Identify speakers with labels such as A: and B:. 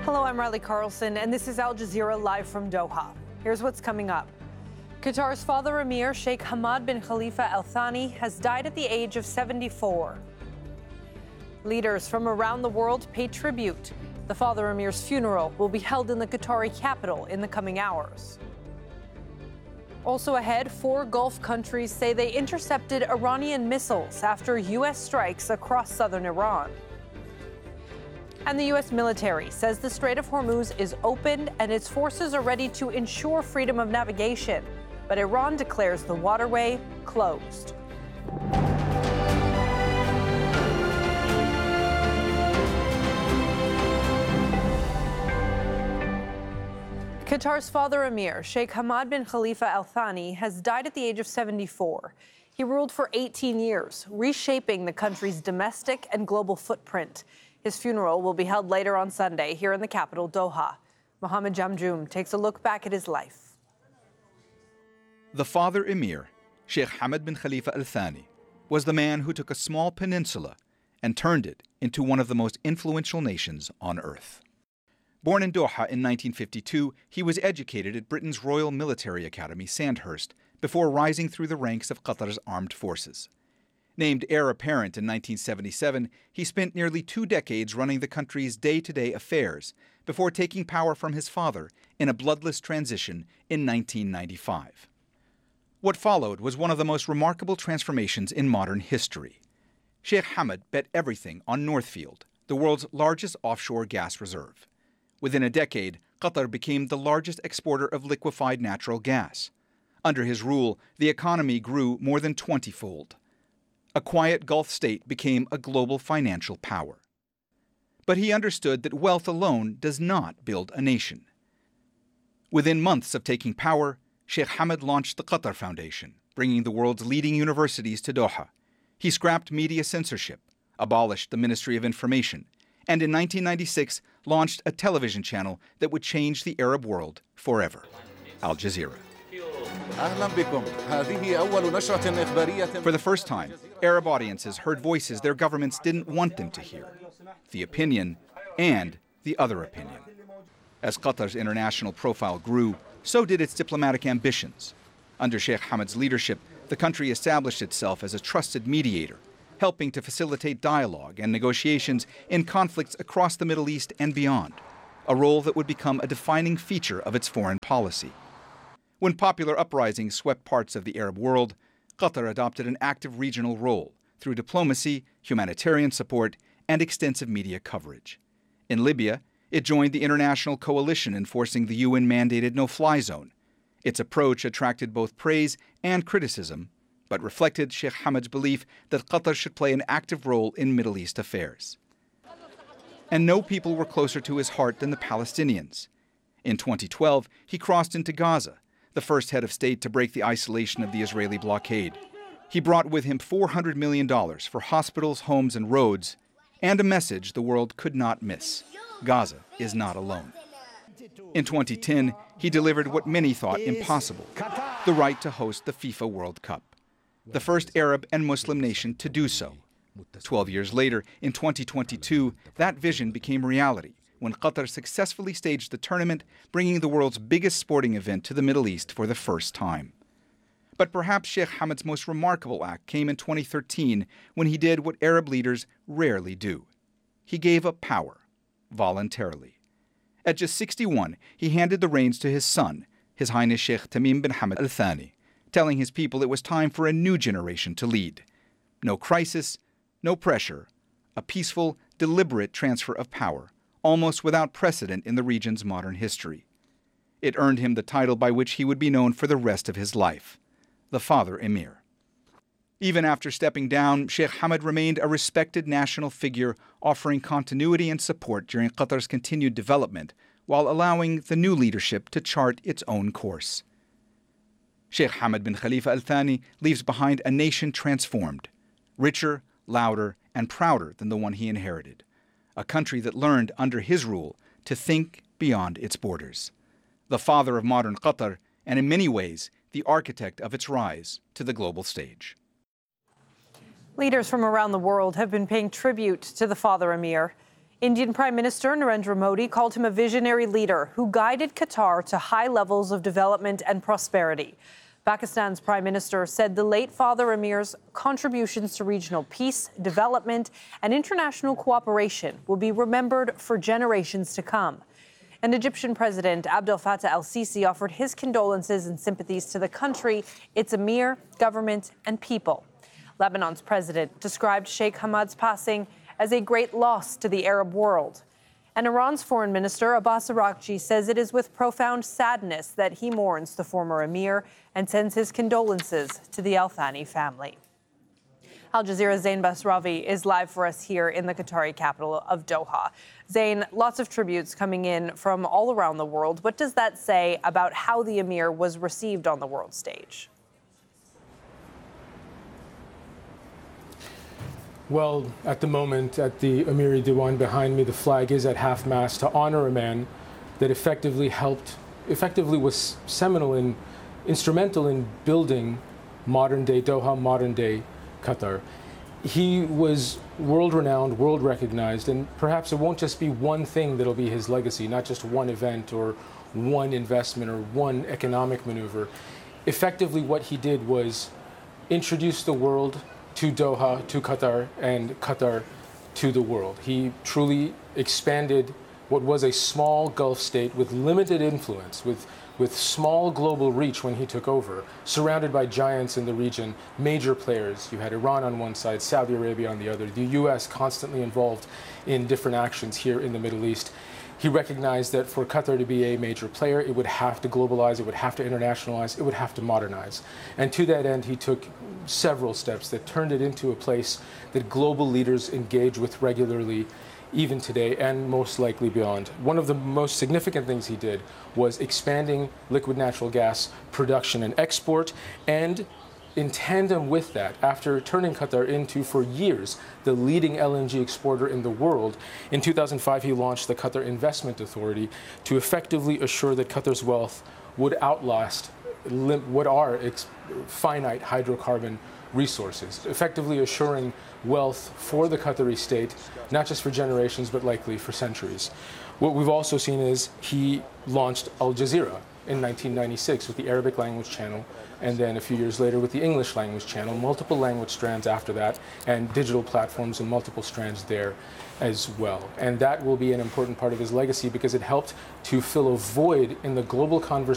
A: Hello, I'm Riley Carlson, and this is Al Jazeera live from Doha. Here's what's coming up. Qatar's father Emir Sheikh Hamad bin Khalifa Al Thani has died at the age of 74. Leaders from around the world pay tribute. The father Emir's funeral will be held in the Qatari capital in the coming hours. Also ahead, 4 Gulf countries say they intercepted Iranian missiles after U.S. strikes across southern Iran. And the U.S. military says the Strait of Hormuz is open and its forces are ready to ensure freedom of navigation. But Iran declares the waterway closed. Qatar's father Emir Sheikh Hamad bin Khalifa Al Thani has died at the age of 74. He ruled for 18 years, reshaping the country's domestic and global footprint. His funeral will be held later on Sunday here in the capital, Doha. Mohammed Jamjoom takes a look back at his life.
B: The father Emir, Sheikh Hamad bin Khalifa Al Thani, was the man who took a small peninsula and turned it into one of the most influential nations on earth. Born in Doha in 1952, he was educated at Britain's Royal Military Academy, Sandhurst, before rising through the ranks of Qatar's armed forces. Named heir apparent in 1977, he spent nearly 2 decades running the country's day-to-day affairs before taking power from his father in a bloodless transition in 1995. What followed was one of the most remarkable transformations in modern history. Sheikh Hamad bet everything on Northfield, the world's largest offshore gas reserve. Within a decade, Qatar became the largest exporter of liquefied natural gas. Under his rule, the economy grew more than 20-fold. A quiet Gulf state became a global financial power. But he understood that wealth alone does not build a nation. Within months of taking power, Sheikh Hamad launched the Qatar Foundation, bringing the world's leading universities to Doha. He scrapped media censorship, abolished the Ministry of Information, and in 1996 launched a television channel that would change the Arab world forever. Al Jazeera. For the first time, Arab audiences heard voices their governments didn't want them to hear. The opinion and the other opinion. As Qatar's international profile grew, so did its diplomatic ambitions. Under Sheikh Hamad's leadership, the country established itself as a trusted mediator, helping to facilitate dialogue and negotiations in conflicts across the Middle East and beyond, a role that would become a defining feature of its foreign policy. When popular uprisings swept parts of the Arab world, Qatar adopted an active regional role through diplomacy, humanitarian support, and extensive media coverage. In Libya, it joined the international coalition enforcing the UN-mandated no-fly zone. Its approach attracted both praise and criticism, but reflected Sheikh Hamad's belief that Qatar should play an active role in Middle East affairs. And no people were closer to his heart than the Palestinians. In 2012, he crossed into Gaza, the first head of state to break the isolation of the Israeli blockade. He brought with him $400 million for hospitals, homes, and roads, and a message the world could not miss: Gaza is not alone. In 2010, he delivered what many thought impossible: the right to host the FIFA World Cup, the first Arab and Muslim nation to do so. 12 years later, in 2022, that vision became reality when Qatar successfully staged the tournament, bringing the world's biggest sporting event to the Middle East for the first time. But perhaps Sheikh Hamad's most remarkable act came in 2013 when he did what Arab leaders rarely do. He gave up power, voluntarily. At just 61, he handed the reins to his son, His Highness Sheikh Tamim bin Hamad Al Thani, telling his people it was time for a new generation to lead. No crisis, no pressure, a peaceful, deliberate transfer of power, almost without precedent in the region's modern history. It earned him the title by which he would be known for the rest of his life: the Father Emir. Even after stepping down, Sheikh Hamad remained a respected national figure, offering continuity and support during Qatar's continued development, while allowing the new leadership to chart its own course. Sheikh Hamad bin Khalifa Al Thani leaves behind a nation transformed, richer, louder, and prouder than the one he inherited. A country that learned under his rule to think beyond its borders. The father of modern Qatar, and in many ways, the architect of its rise to the global stage.
A: Leaders from around the world have been paying tribute to the father Emir. Indian Prime Minister Narendra Modi called him a visionary leader who guided Qatar to high levels of development and prosperity. Pakistan's Prime Minister said the late Father Amir's contributions to regional peace, development, and international cooperation will be remembered for generations to come. And Egyptian President Abdel Fattah el-Sisi offered his condolences and sympathies to the country, its emir, government, and people. Lebanon's president described Sheikh Hamad's passing as a great loss to the Arab world. And Iran's Foreign Minister Abbas Araghchi says it is with profound sadness that he mourns the former emir and sends his condolences to the Al Thani family. Al Jazeera's Zain Basravi is live for us here in the Qatari capital of Doha. Zain, lots of tributes coming in from all around the world. What does that say about how the emir was received on the world stage?
C: Well, at the moment, at the Amiri Diwan behind me, the flag is at half-mast to honor a man that effectively was seminal instrumental in building modern-day Doha, modern-day Qatar. He was world-renowned, world-recognized, and perhaps it won't just be one thing that'll be his legacy, not just one event or one investment or one economic maneuver. Effectively, what he did was introduce the world to Doha, to Qatar, and Qatar to the world. He truly expanded what was a small Gulf state with limited influence, with small global reach when he took over, surrounded by giants in the region, major players. You had Iran on one side, Saudi Arabia on the other, the US constantly involved in different actions here in the Middle East. He recognized that for Qatar to be a major player, it would have to globalize, it would have to internationalize, it would have to modernize. And to that end, he took several steps that turned it into a place that global leaders engage with regularly, even today, and most likely beyond. One of the most significant things he did was expanding liquid natural gas production and export, and in tandem with that, after turning Qatar into, for years, the leading LNG exporter in the world, in 2005 he launched the Qatar Investment Authority to effectively assure that Qatar's wealth would outlast what are finite hydrocarbon resources, effectively assuring wealth for the Qatari state, not just for generations, but likely for centuries. What we've also seen is he launched Al Jazeera in 1996 with the Arabic language channel, and then a few years later with the English language channel, multiple language strands after that, and digital platforms and multiple strands there as well. And that will be an important part of his legacy because it helped to fill a void in the global conversation